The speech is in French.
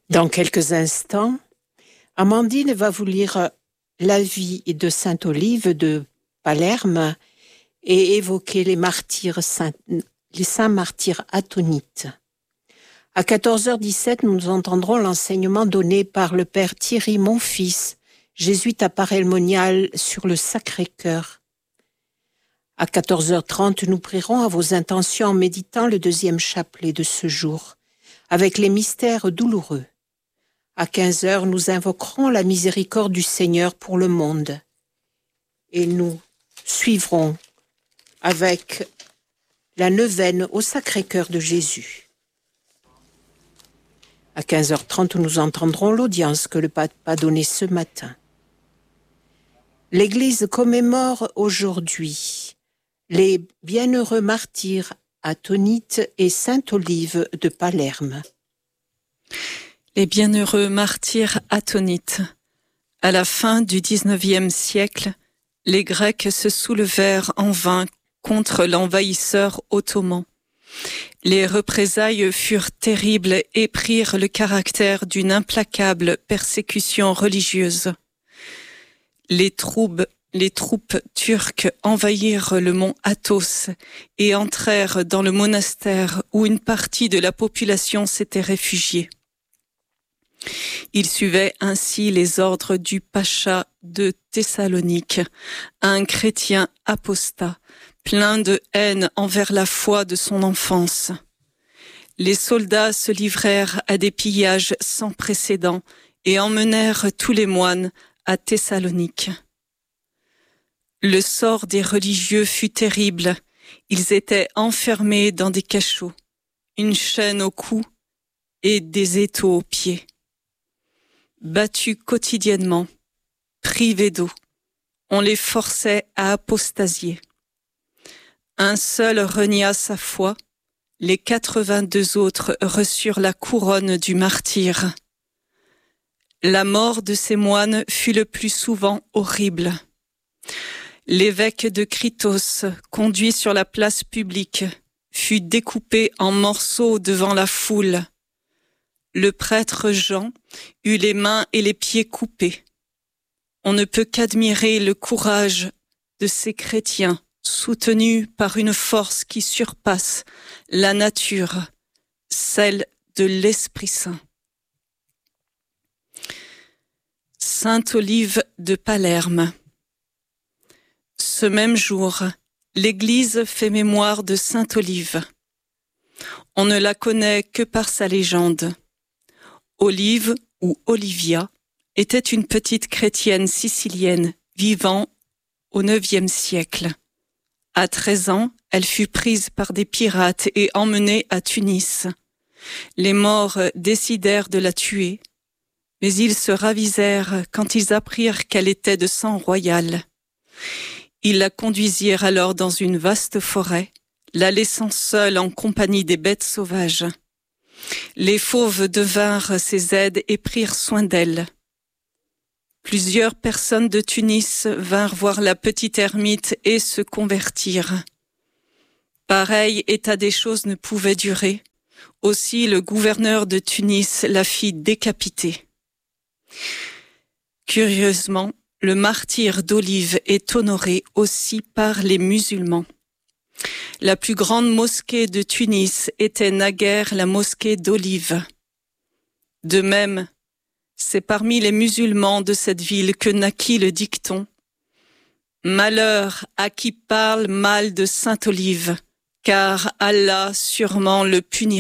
Dans quelques instants, Amandine va vous lire la vie de Sainte Olive de Palerme et évoquer les saints martyrs attonites. À 14h17, nous entendrons l'enseignement donné par le père Thierry Monfils, jésuite à Paray-le-Monial sur le Sacré-Cœur. À 14h30, nous prierons à vos intentions en méditant le deuxième chapelet de ce jour, avec les mystères douloureux. À 15h, nous invoquerons la miséricorde du Seigneur pour le monde. Et nous suivrons avec la neuvaine au Sacré-Cœur de Jésus. À 15h30, nous entendrons l'audience que le pape a donnée ce matin. L'Église commémore aujourd'hui les bienheureux martyrs attonites et Sainte Olive de Palerme. Les bienheureux martyrs attonites. À la fin du XIXe siècle, les Grecs se soulevèrent en vain contre l'envahisseur ottoman. Les représailles furent terribles et prirent le caractère d'une implacable persécution religieuse. Les troupes turques envahirent le mont Athos et entrèrent dans le monastère où une partie de la population s'était réfugiée. Ils suivaient ainsi les ordres du pacha de Thessalonique, un chrétien apostat, plein de haine envers la foi de son enfance. Les soldats se livrèrent à des pillages sans précédent et emmenèrent tous les moines à Thessalonique. Le sort des religieux fut terrible. Ils étaient enfermés dans des cachots, une chaîne au cou et des étaux aux pieds. Battus quotidiennement, privés d'eau, on les forçait à apostasier. Un seul renia sa foi, les 82 autres reçurent la couronne du martyre. La mort de ces moines fut le plus souvent horrible. L'évêque de Krytos, conduit sur la place publique, fut découpé en morceaux devant la foule. Le prêtre Jean eut les mains et les pieds coupés. On ne peut qu'admirer le courage de ces chrétiens soutenus par une force qui surpasse la nature, celle de l'Esprit Saint. Sainte Olive de Palerme. Ce même jour, l'Église fait mémoire de Sainte Olive. On ne la connaît que par sa légende. Olive, ou Olivia, était une petite chrétienne sicilienne vivant au IXe siècle. À 13 ans, elle fut prise par des pirates et emmenée à Tunis. Les Maures décidèrent de la tuer, mais ils se ravisèrent quand ils apprirent qu'elle était de sang royal. Ils la conduisirent alors dans une vaste forêt, la laissant seule en compagnie des bêtes sauvages. Les fauves devinrent ses aides et prirent soin d'elle. Plusieurs personnes de Tunis vinrent voir la petite ermite et se convertirent. Pareil état des choses ne pouvait durer. Aussi le gouverneur de Tunis la fit décapiter. Curieusement, le martyre d'Olive est honoré aussi par les musulmans. La plus grande mosquée de Tunis était naguère la mosquée d'Olive. De même, c'est parmi les musulmans de cette ville que naquit le dicton « Malheur à qui parle mal de Sainte Olive, car Allah sûrement le punira ».